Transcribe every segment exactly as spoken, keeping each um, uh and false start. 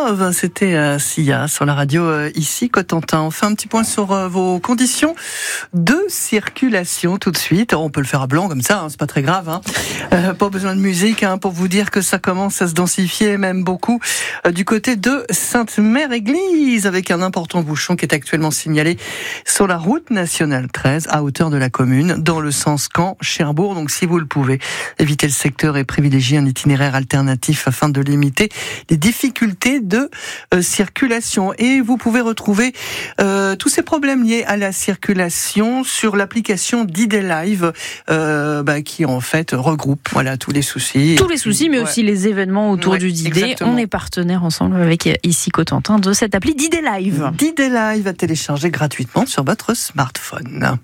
Love, c'était euh, Sia sur la radio euh, ici, Cotentin. On fait un petit point sur euh, vos conditions de circulation tout de suite. On peut le faire à blanc comme ça, hein, c'est pas très grave. Hein. Euh, pas besoin de musique hein, pour vous dire que ça commence à se densifier, même beaucoup, euh, du côté de Sainte-Mère-Église, avec un important bouchon qui est actuellement signalé sur la route nationale treize, à hauteur de la commune, dans le sens Caen-Cherbourg. Donc si vous le pouvez, évitez le secteur et privilégiez un itinéraire alternatif afin de limiter les difficultés de euh, circulation. Et vous pouvez retrouver euh, tous ces problèmes liés à la circulation sur l'application d'I D Live, euh, bah, qui en fait regroupe voilà tous les soucis. Tous les soucis, mais ouais. aussi les événements autour ouais, du D D. Exactement. On est partenaire ensemble avec ici Cotentin de cette appli d'I D Live. d'I D Live à télécharger gratuitement sur votre smartphone.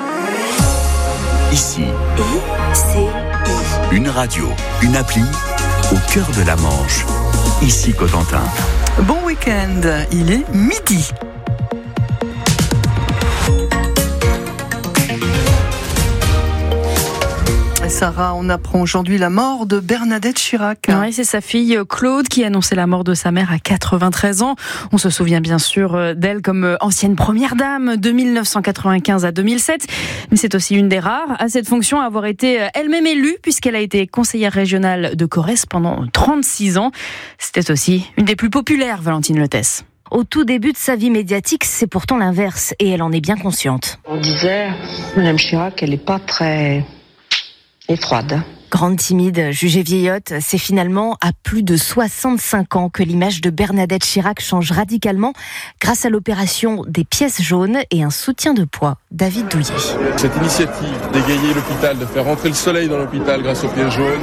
Ici, I C I. Une radio, une appli au cœur de la Manche. Ici Cotentin. Bon week-end, il est midi. Sarah, on apprend aujourd'hui la mort de Bernadette Chirac. Oui, c'est sa fille Claude qui a annoncé la mort de sa mère à quatre-vingt-treize ans. On se souvient bien sûr d'elle comme ancienne première dame de mille neuf cent quatre-vingt-quinze à deux mille sept. Mais c'est aussi une des rares à cette fonction à avoir été elle-même élue puisqu'elle a été conseillère régionale de Corrèze pendant trente-six ans. C'était aussi une des plus populaires, Valentine Letès. Au tout début de sa vie médiatique, c'est pourtant l'inverse et elle en est bien consciente. On disait, Madame Chirac, elle n'est pas très... et froide. Grande timide, jugée vieillotte, c'est finalement à plus de soixante-cinq ans que l'image de Bernadette Chirac change radicalement grâce à l'opération des pièces jaunes et un soutien de poids, David Douillet. Cette initiative d'égayer l'hôpital, de faire rentrer le soleil dans l'hôpital grâce aux pièces jaunes,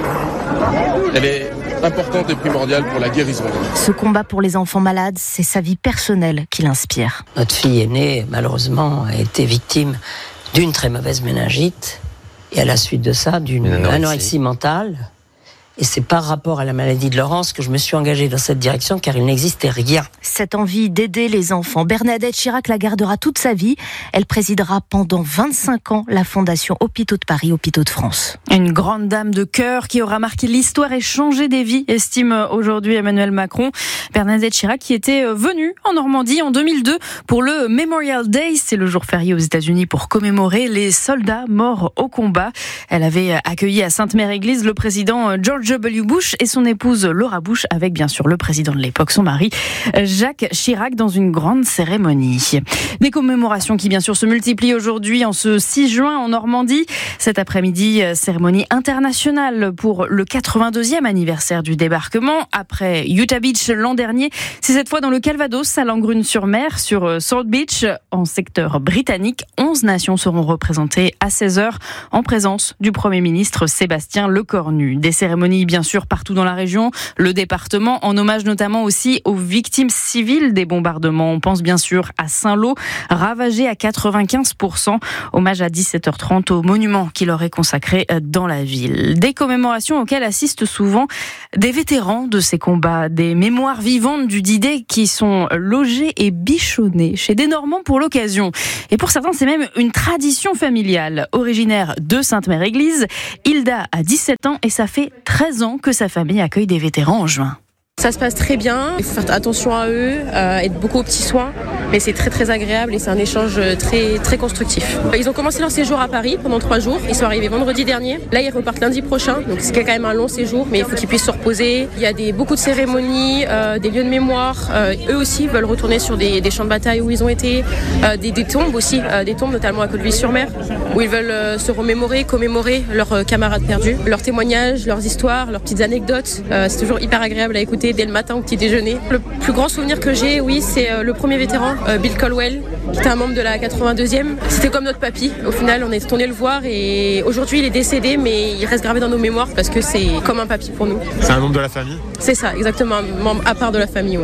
elle est importante et primordiale pour la guérison. Ce combat pour les enfants malades, c'est sa vie personnelle qui l'inspire. Notre fille aînée, malheureusement, a été victime d'une très mauvaise méningite. Et à la suite de ça, d'une anorexie. anorexie mentale. Et c'est par rapport à la maladie de Laurence que je me suis engagée dans cette direction, car il n'existait rien. Cette envie d'aider les enfants, Bernadette Chirac la gardera toute sa vie. Elle présidera pendant vingt-cinq ans la Fondation Hôpitaux de Paris, Hôpitaux de France. Une grande dame de cœur qui aura marqué l'histoire et changé des vies, estime aujourd'hui Emmanuel Macron. Bernadette Chirac qui était venue en Normandie en deux mille deux pour le Memorial Day. C'est le jour férié aux États-Unis pour commémorer les soldats morts au combat. Elle avait accueilli à Sainte-Mère-Église le président George W. Bush et son épouse Laura Bush avec bien sûr le président de l'époque, son mari Jacques Chirac, dans une grande cérémonie. Des commémorations qui bien sûr se multiplient aujourd'hui en ce six juin en Normandie. Cet après-midi, cérémonie internationale pour le quatre-vingt-deuxième anniversaire du débarquement. Après Utah Beach l'an dernier, c'est cette fois dans le Calvados, à Langrune-sur-Mer, sur Sword Beach, en secteur britannique. onze nations seront représentées à seize heures en présence du Premier ministre Sébastien Lecornu. Des cérémonies bien sûr partout dans la région, le département, en hommage notamment aussi aux victimes civiles des bombardements. On pense bien sûr à Saint-Lô, ravagé à quatre-vingt-quinze pour cent. Hommage à dix-sept heures trente au monument qui leur est consacré dans la ville. Des commémorations auxquelles assistent souvent des vétérans de ces combats, des mémoires vivantes du D-Day qui sont logées et bichonnées chez des Normands pour l'occasion. Et pour certains, c'est même une tradition familiale. Originaire de Sainte-Mère-Église, Hilda a dix-sept ans et ça fait treize ans que sa famille accueille des vétérans en juin. Ça se passe très bien, il faut faire attention à eux, euh, être beaucoup aux petits soins, mais c'est très très agréable et c'est un échange très très constructif. Ils ont commencé leur séjour à Paris pendant trois jours, ils sont arrivés vendredi dernier, là ils repartent lundi prochain, donc c'est quand même un long séjour, mais il faut qu'ils puissent se reposer. Il y a des, beaucoup de cérémonies, euh, des lieux de mémoire, euh, eux aussi veulent retourner sur des, des champs de bataille où ils ont été, euh, des, des tombes aussi, euh, des tombes notamment à Côte-de-Vie-sur-Mer, où ils veulent euh, se remémorer, commémorer leurs euh, camarades perdus, leurs témoignages, leurs histoires, leurs petites anecdotes, euh, c'est toujours hyper agréable à écouter dès le matin au petit déjeuner. Le plus grand souvenir que j'ai, oui, c'est euh, le premier vétéran, euh, Bill Colwell, qui était un membre de la quatre-vingt-deuxième. C'était comme notre papy. Au final, on est tourné le voir et aujourd'hui, il est décédé, mais il reste gravé dans nos mémoires parce que c'est comme un papy pour nous. C'est un membre de la famille ? C'est ça, exactement, un membre à part de la famille, oui.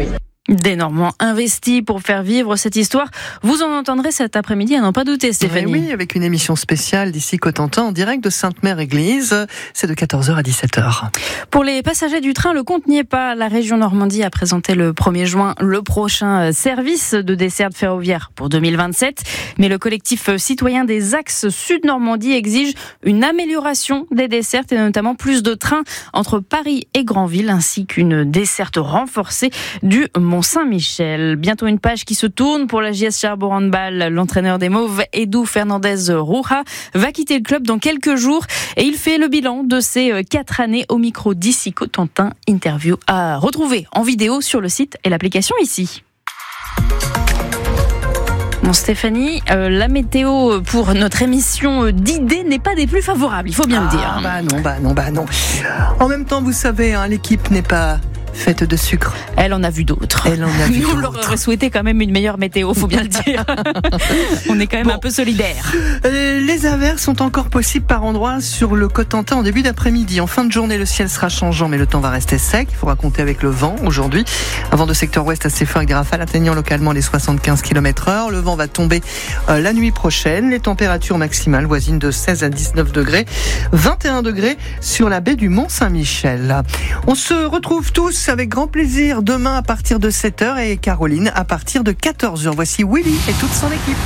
Des Normands investis pour faire vivre cette histoire. Vous en entendrez cet après-midi, à n'en pas douter, Stéphanie. Oui, avec une émission spéciale d'ici Cotentin en direct de Sainte-Mère-Église. C'est de quatorze heures à dix-sept heures. Pour les passagers du train, le compte n'y est pas. La région Normandie a présenté le premier juin le prochain service de desserte ferroviaire pour deux mille vingt-sept. Mais le collectif citoyen des axes Sud-Normandie exige une amélioration des dessertes et notamment plus de trains entre Paris et Granville ainsi qu'une desserte renforcée du Mont-Saint-Michel. Bientôt une page qui se tourne pour la J S Cherbourg Handball. L'entraîneur des Mauves, Edu Fernandez-Roja, va quitter le club dans quelques jours et il fait le bilan de ses quatre années au micro d'ici Cotentin. Interview à retrouver en vidéo sur le site et l'application ici. Bon Stéphanie, euh, la météo pour notre émission d'idées n'est pas des plus favorables, il faut bien ah, le dire. Bah non, bah non, bah non. En même temps, vous savez, hein, l'équipe n'est pas faite de sucre. Elle en a vu d'autres. Elle en a vu Nous, d'autres. on leur aurait souhaité quand même une meilleure météo, faut bien le dire. On est quand même bon. un peu solidaires. Euh, les averses sont encore possibles par endroits sur le Cotentin en début d'après-midi. En fin de journée, le ciel sera changeant, mais le temps va rester sec. Il faudra compter avec le vent aujourd'hui. Un vent de secteur ouest assez fort avec des rafales atteignant localement les soixante-quinze kilomètres heure. Le vent va tomber euh, la nuit prochaine. Les températures maximales voisines de seize à dix-neuf degrés. vingt et un degrés sur la baie du Mont-Saint-Michel. On se retrouve tous avec grand plaisir demain à partir de sept heures et Caroline à partir de quatorze heures. Voici Willy et toute son équipe.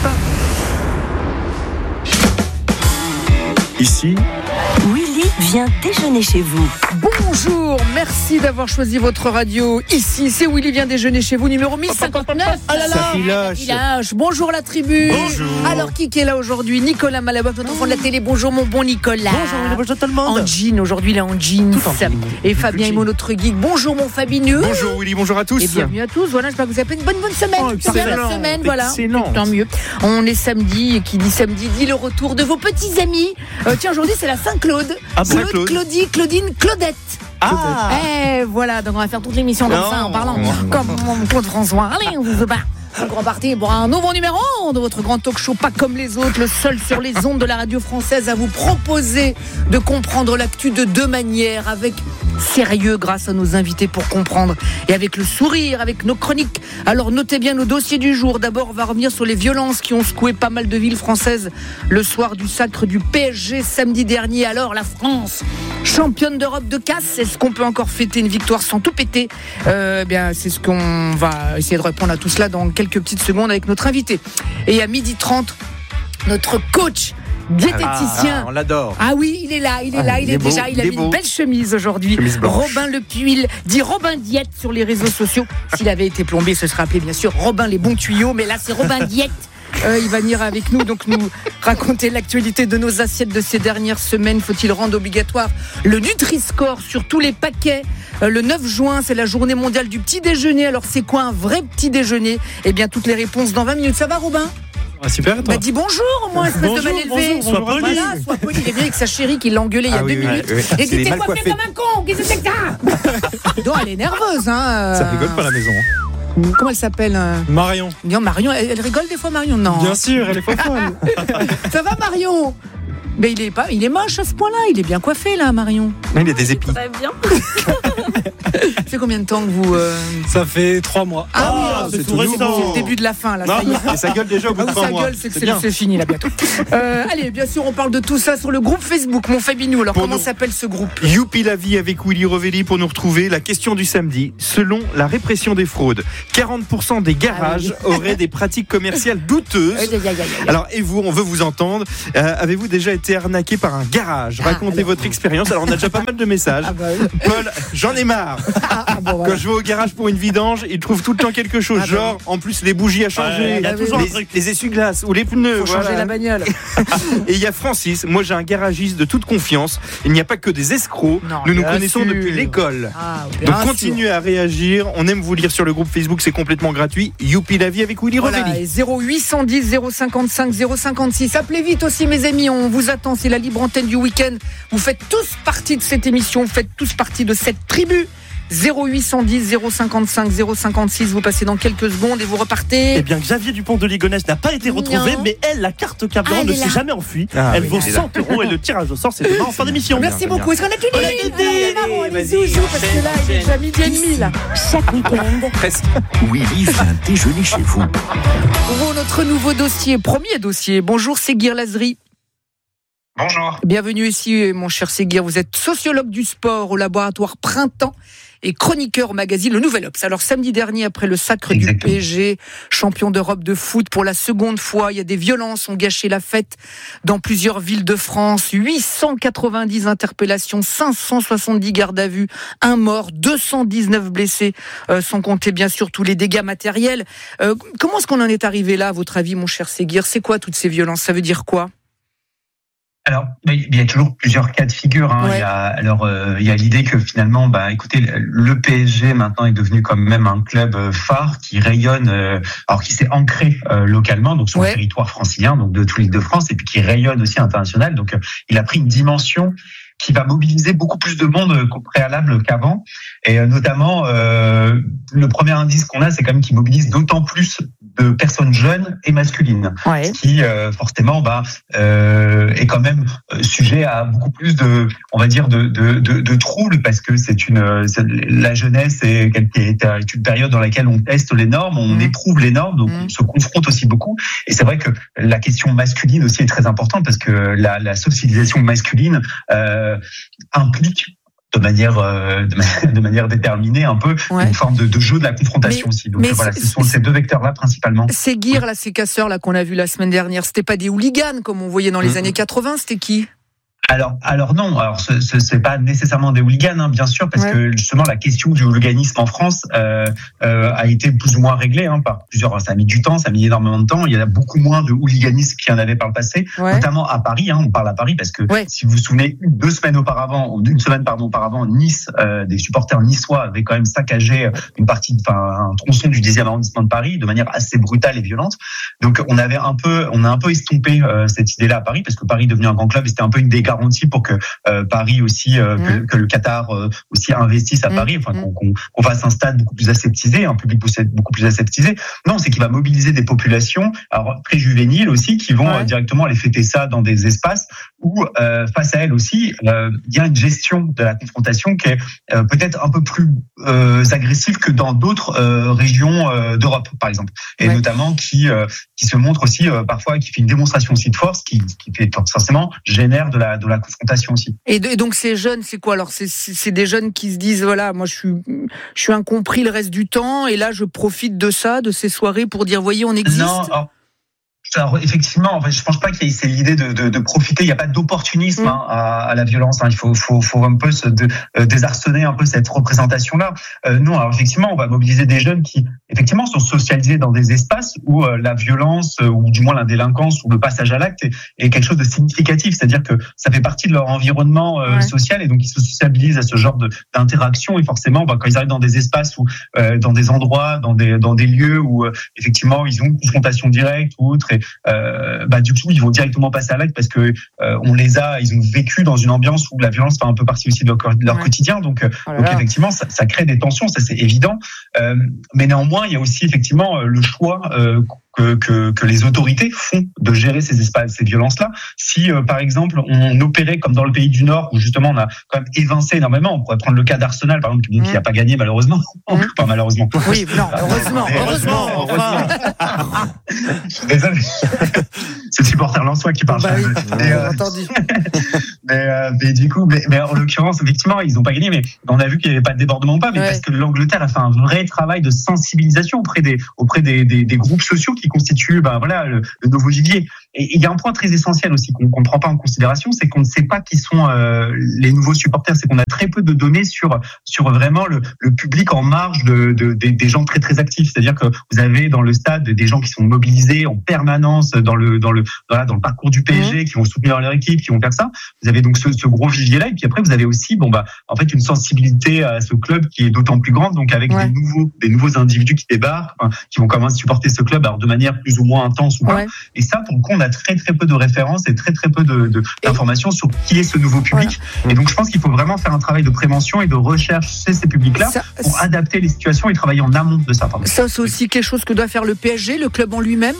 Ici, Willy vient déjeuner chez vous. Bonjour, merci d'avoir choisi votre radio. Ici, c'est Willy vient déjeuner chez vous, numéro mille cinquante-neuf. Ah là là, filoche. Bonjour la tribu. Bonjour. Alors, qui est là aujourd'hui? Nicolas Malaboff, notre enfant de la télé. Bonjour mon bon Nicolas. Bonjour, bonjour tout le monde. En jean, aujourd'hui, il est en jean. Et Fabien Imo, notre geek. Bonjour mon Fabineux. Bonjour Willy, bonjour à tous. Et bienvenue à tous. Voilà, j'espère que vous avez fait une bonne bonne semaine. Oh, C'est bien la semaine, voilà. Excellent. Tant mieux. On est samedi, et qui dit samedi dit le retour de vos petits amis. Euh, tiens, aujourd'hui, c'est la Saint-Claude. Ah, Claude, Claude. Claudie, Claudine, Claudette. Ah. Eh voilà, donc on va faire toute l'émission comme Non. ça en parlant comme mon compte François. Allez, on se bat. Un grand parti pour un nouveau numéro de votre grand talk show, pas comme les autres, le seul sur les ondes de la radio française à vous proposer de comprendre l'actu de deux manières, avec sérieux grâce à nos invités pour comprendre et avec le sourire, avec nos chroniques. Alors notez bien nos dossiers du jour. D'abord, on va revenir sur les violences qui ont secoué pas mal de villes françaises le soir du sacre du P S G samedi dernier. Alors la France, championne d'Europe de casse, est-ce qu'on peut encore fêter une victoire sans tout péter? euh, eh bien, c'est ce qu'on va essayer de répondre à tout cela dans quelques petites secondes avec notre invité. Et à midi trente, notre coach diététicien. Ah, on l'adore. Ah oui, il est là, il est Ah, là, il, il est, est beau, déjà, il a il est mis beau. une belle chemise aujourd'hui. Chemise blanche. Robin Le Puil, dit Robin Diète sur les réseaux sociaux. S'il avait été plombé, ce serait appelé bien sûr Robin les bons tuyaux, mais là c'est Robin Diète. Euh, il va venir avec nous, donc nous raconter l'actualité de nos assiettes de ces dernières semaines. Faut-il rendre obligatoire le Nutri-Score sur tous les paquets? euh, Le neuf juin, c'est la journée mondiale du petit déjeuner. Alors c'est quoi un vrai petit déjeuner? Eh bien, toutes les réponses dans vingt minutes. Ça va, Robin? Ah, super, et toi? Bah dis bonjour au moins, espèce Bonjour, de mal élevé. bonjour, sois poli. Voilà, sois poli. Il est venu avec sa chérie qui l'a engueulé il y a Ah deux oui, oui, minutes. oui, oui. Et C'est dit les t'es mal coiffé coiffés. comme un con, qu'est-ce que c'est que ça? Donc elle est nerveuse, hein. Ça rigole pas à la maison. Hein. Comment elle s'appelle? euh Marion. Non, Marion, elle, elle rigole des fois, Marion? Non. Bien sûr, elle est pas folle. Ça va, Marion? Mais il est pas, il est moche à ce point-là. Il est bien coiffé là, Marion. Il y a des épis. Très bien. Ça fait combien de temps que vous euh... Ça fait trois mois. Ah oui, Ah, c'est c'est tout tout récent. nouveau. C'est le début de la fin là. Non, Ça y est. et ça gueule déjà au bout Ah de oui, trois sa mois. gueule, c'est que C'est c'est, bien. c'est fini là bientôt. Euh, allez, bien sûr, on parle de tout ça sur le groupe Facebook, mon Fabinou. Alors, Pour comment nous. s'appelle ce groupe? Youpi la vie avec Willy Rovelli pour nous retrouver. La question du samedi. Selon la répression des fraudes, quarante pour cent des garages Ah oui. auraient des pratiques commerciales douteuses. Aïe, aïe, aïe, aïe. Alors, et vous, on veut vous entendre. Euh, avez-vous déjà été arnaqué par un garage? Racontez alors. votre expérience. Alors, on a déjà pas mal de messages. Ah bah oui. Paul, j'en ai marre. Ah, ah, bon, voilà. Quand je vais au garage pour une vidange, ils trouvent tout le temps quelque chose. Ah bah genre, en plus, les bougies à changer, Ouais, il y a toujours les, un truc. les essuie-glaces ou les pneus. Faut changer voilà. la bagnole. Et il y a Francis. Moi, j'ai un garagiste de toute confiance. Il n'y a pas que des escrocs. Non, nous nous bien connaissons sûr. depuis l'école. Ah, bien Donc sûr. continuez à réagir. On aime vous lire sur le groupe Facebook, c'est complètement gratuit. Youpi la vie avec Willy Voilà, Rovelli. et zéro huit cent dix zéro cinquante-cinq zéro cinquante-six. Appelez vite aussi mes amis, on vous attend, c'est la libre antenne du week-end. Vous faites tous partie de cette émission, vous faites tous partie de cette tribu zéro huit cent dix, zéro cinquante-cinq, zéro cinquante-six. Vous passez dans quelques secondes et vous repartez. Eh bien, Xavier Dupont de Ligonnès n'a pas été retrouvé, non. mais elle, la carte Cablan, ah, ne s'est jamais enfuie. Ah, elle oui, vaut cent euros et le tirage au sort, c'est demain en fin d'émission. Merci bien, beaucoup. Est-ce qu'on a tout dit? On est zouzou parce que là, il est déjà midi et demi là. Chaque week-end. Presque. Willy vient déjeuner chez vous. Pour notre nouveau dossier, premier dossier. Bonjour, Séguir Lazri. Bonjour. Bienvenue ici, mon cher Séguir. Vous êtes sociologue du sport au laboratoire Printemps et chroniqueur au magazine Le Nouvel Obs. Alors, samedi dernier, après le sacre Exactement. du P S G, champion d'Europe de foot pour la seconde fois, il y a des violences ont gâché la fête dans plusieurs villes de France. huit cent quatre-vingt-dix interpellations, cinq cent soixante-dix gardes à vue, un mort, deux cent dix-neuf blessés, euh, sans compter bien sûr tous les dégâts matériels. Euh, comment est-ce qu'on en est arrivé là, à votre avis, mon cher Séguir? C'est quoi toutes ces violences? Ça veut dire quoi? Alors, il y a toujours plusieurs cas de figure. Hein. Ouais. Il y a, alors, euh, il y a l'idée que finalement, bah, écoutez, le P S G maintenant est devenu quand même un club phare qui rayonne, euh, alors qui s'est ancré euh, localement, donc sur ouais. le territoire francilien, donc de toute l'Île-de-France, et puis qui rayonne aussi international. Donc, euh, il a pris une dimension qui va mobiliser beaucoup plus de monde qu'au préalable qu'avant. Et euh, notamment, euh, le premier indice qu'on a, c'est quand même qu'il mobilise d'autant plus de personnes jeunes et masculines, ouais. ce qui euh, forcément bah, euh, est quand même sujet à beaucoup plus de, on va dire, de, de, de, de troubles, parce que c'est une, c'est, la jeunesse est, est une période dans laquelle on teste les normes, on mmh. éprouve les normes, donc mmh. on se confronte aussi beaucoup. Et c'est vrai que la question masculine aussi est très importante, parce que la, la socialisation masculine euh, implique de manière euh, de manière déterminée un peu ouais. une forme de, de jeu de la confrontation mais, aussi. Donc voilà, ce sont ces deux vecteurs-là principalement. Ces guirs là, ces casseurs là qu'on a vus la semaine dernière, c'était pas des hooligans comme on voyait dans les mmh. années quatre-vingts, c'était qui? Alors, alors non. Alors, ce, ce c'est pas nécessairement des hooligans, hein, bien sûr, parce ouais. que justement la question du hooliganisme en France euh, euh, a été plus ou moins réglée hein, par plusieurs. Ça a mis du temps, ça a mis énormément de temps. Il y en a beaucoup moins de hooliganisme qu'il y en avait par le passé, ouais. notamment à Paris. Hein, on parle à Paris parce que ouais. si vous vous souvenez, deux semaines auparavant, ou une semaine pardon auparavant, Nice, euh, des supporters niçois avaient quand même saccagé une partie, enfin un tronçon du dixième arrondissement de Paris de manière assez brutale et violente. Donc, on avait un peu, on a un peu estompé euh, cette idée-là à Paris, parce que Paris est devenu un grand club et c'était un peu une des garanties pour que euh, Paris aussi, euh, mmh. que, que le Qatar euh, aussi investisse à mmh. Paris, enfin qu'on, qu'on, qu'on fasse un stade beaucoup plus aseptisé, un public beaucoup plus aseptisé. Non, c'est qu'il va mobiliser des populations, alors très juvéniles aussi, qui vont ouais. euh, directement aller fêter ça dans des espaces où, euh, face à elles aussi, euh, il y a une gestion de la confrontation qui est euh, peut-être un peu plus euh, agressive que dans d'autres euh, régions euh, d'Europe, par exemple, et ouais. notamment qui euh, qui se montre aussi euh, parfois, qui fait une démonstration aussi de force, qui qui fait forcément génère de la de la confrontation aussi. Et, de, et donc ces jeunes, c'est quoi alors? C'est, c'est des jeunes qui se disent voilà, moi je suis je suis incompris le reste du temps et là je profite de ça, de ces soirées pour dire voyez on existe. Non, alors, alors effectivement, en fait, je pense pas qu'il y ait c'est l'idée de, de, de profiter. Il n'y a pas d'opportunisme mmh. hein, à, à la violence. Hein. Il faut, faut, faut un peu se de, euh, désarçonner un peu cette représentation-là. Euh, non, alors effectivement, on va mobiliser des jeunes qui effectivement sont socialisés dans des espaces où euh, la violence euh, ou du moins la délinquance ou le passage à l'acte est, est quelque chose de significatif. C'est-à-dire que ça fait partie de leur environnement euh, ouais. social et donc ils se sociabilisent à ce genre de, d'interaction. Et forcément, bah, quand ils arrivent dans des espaces ou euh, dans des endroits, dans des dans des lieux où euh, effectivement ils ont une confrontation directe ou autre. Et, euh, bah du coup ils vont directement passer à l'acte parce que euh, on les a, ils ont vécu dans une ambiance où la violence fait un peu partie aussi de leur, de leur ouais. quotidien, donc, oh donc effectivement ça, ça crée des tensions, ça c'est évident, euh, mais néanmoins il y a aussi effectivement le choix euh, Que, que, que les autorités font de gérer ces espaces, ces violences-là. Si, euh, par exemple, on opérait comme dans le pays du Nord, où justement on a quand même évincé énormément, on pourrait prendre le cas d'Arsenal, par exemple, qui n'a mmh. pas gagné malheureusement. Mmh. Pas malheureusement. Oui, non, heureusement, heureusement, heureusement. Je suis désolé. C'est le supporter lensois qui parle. Bah oui, mais, euh, entendu. mais, euh, mais du coup, mais, mais en l'occurrence, effectivement, ils n'ont pas gagné, mais on a vu qu'il n'y avait pas de débordement ou pas, mais ouais. parce que l'Angleterre a fait un vrai travail de sensibilisation auprès des, auprès des, des, des groupes sociaux qui constituent ben voilà le, le nouveau vivier. Et il y a un point très essentiel aussi qu'on ne prend pas en considération, c'est qu'on ne sait pas qui sont euh, les nouveaux supporters. C'est qu'on a très peu de données sur sur vraiment le, le public en marge de, de, de des gens très très actifs. C'est-à-dire que vous avez dans le stade des gens qui sont mobilisés en permanence dans le dans le voilà dans le parcours du P S G, mmh. qui vont soutenir leur équipe, qui vont faire ça. Vous avez donc ce, ce gros vivier-là, et puis après vous avez aussi bon bah en fait une sensibilité à ce club qui est d'autant plus grande, donc avec ouais. des nouveaux des nouveaux individus qui débarquent, enfin, qui vont commencer à supporter ce club alors de manière plus ou moins intense ou pas. Ouais. Et ça, pour le coup, on on a très très peu de références et très très peu de, de, d'informations sur qui est ce nouveau public. Voilà. Et donc je pense qu'il faut vraiment faire un travail de prévention et de recherche chez ces publics-là ça, pour c'est... adapter les situations et travailler en amont de ça. Pardon. Ça, c'est aussi quelque chose que doit faire le P S G, le club en lui-même.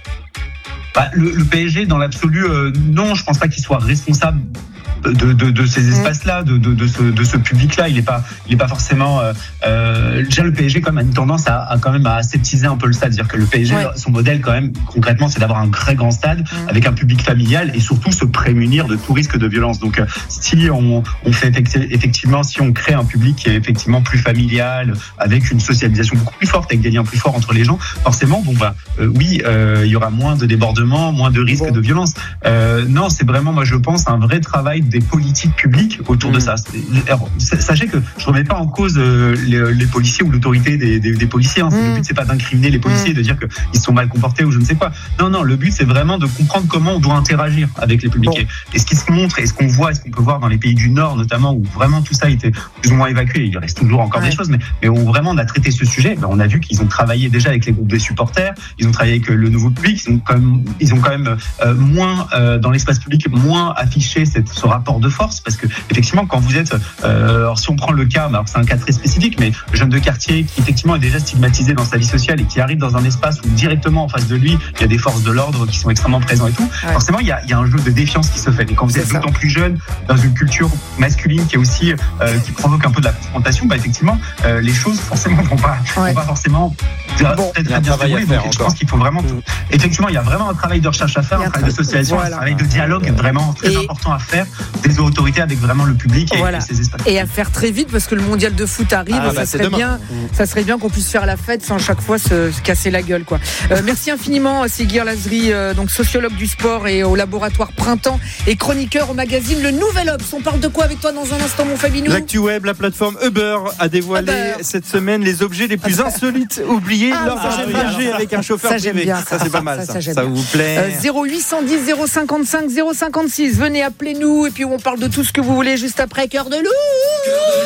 Bah, le, le P S G, dans l'absolu, euh, non, je pense pas qu'il soit responsable de, de, de ces espaces-là, de, de, de, ce, de ce public-là. Il n'est pas, il est pas forcément. Euh, euh, déjà, le P S G quand même a une tendance à, à quand même à aseptiser un peu le stade, c'est-à-dire que le P S G, ouais. son modèle quand même concrètement, c'est d'avoir un très grand stade mmh. avec un public familial et surtout se prémunir de tout risque de violence. Donc, euh, si on, on fait effectivement, si on crée un public qui est effectivement plus familial, avec une socialisation beaucoup plus forte, avec des liens plus forts entre les gens, forcément, bon bah euh, oui, euh, il y aura moins de débordements, moins de risques bon. de violence. Euh, non, c'est vraiment, moi je pense, un vrai travail des politiques publiques autour mmh. de ça. Alors, sachez que je remets pas en cause euh, les, les policiers ou l'autorité des, des, des policiers. Hein. Mmh. Le but c'est pas d'incriminer les policiers, mmh. de dire qu'ils sont mal comportés ou je ne sais quoi. Non, non. Le but c'est vraiment de comprendre comment on doit interagir avec les publics. Bon. Et ce qui se montre et ce qu'on voit, et ce qu'on peut voir dans les pays du Nord notamment, où vraiment tout ça a été plus ou moins évacué. Il reste toujours encore ouais. des choses, mais, mais où vraiment on a traité ce sujet. Ben, on a vu qu'ils ont travaillé déjà avec les groupes de supporters. Ils ont travaillé avec le nouveau public. Ils ont quand même, ils ont quand même euh, moins euh, dans l'espace public, moins affiché cette, ce rapport de force, parce que effectivement quand vous êtes euh, alors si on prend le cas, alors c'est un cas très spécifique, mais jeune de quartier qui effectivement est déjà stigmatisé dans sa vie sociale et qui arrive dans un espace où directement en face de lui il y a des forces de l'ordre qui sont extrêmement présents et tout, ouais. forcément il y, a, il y a un jeu de défiance qui se fait, et quand vous êtes c'est d'autant ça. plus jeune dans une culture masculine qui est aussi euh, qui provoque un peu de la confrontation, bah effectivement euh, les choses forcément vont pas, ouais. vont pas forcément bon, très, très bien se dérouler. Donc je pense qu'il faut vraiment tout. effectivement il y a vraiment un travail de recherche à faire, un travail de socialisation, voilà. un travail de dialogue vraiment très et important à faire des autorités avec vraiment le public et, voilà. et ses espaces. Et à faire très vite parce que le mondial de foot arrive, ah, bah, ça, serait bien, ça serait bien qu'on puisse faire la fête sans chaque fois se, se casser la gueule, quoi. Euh, merci infiniment Séguir Lazri, euh, donc sociologue du sport et au laboratoire Printemps et chroniqueur au magazine Le Nouvel Obs. On parle de quoi avec toi dans un instant, mon Fabinou ? L'actu web, la plateforme Uber a dévoilé Uber. cette semaine les objets les plus insolites oubliés ah, lors d'un voyage avec un chauffeur ça, privé. Bien, ça, ça c'est pas mal. Ça, ça, ça vous plaît euh, zéro huit cent dix zéro cinquante-cinq zéro cinquante-six. Venez, appelez-nous et puis on parle de tout ce que vous voulez juste après Cœur de Loup.